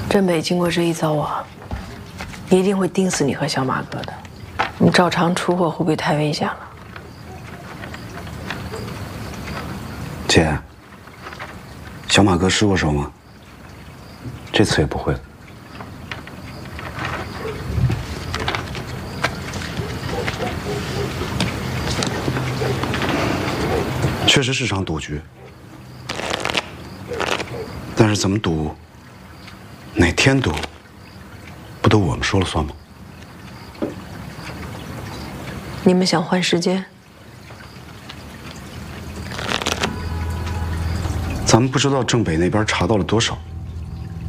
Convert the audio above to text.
郑北经过这一遭啊，一定会盯死你和小马哥的。你照常出货会不会太危险了？ 姐，小马哥失过手吗？这次也不会了。确实是场赌局，但是怎么赌，哪天赌，不都我们说了算吗？ 你们想换时间？ 咱们不知道郑北那边查到了多少，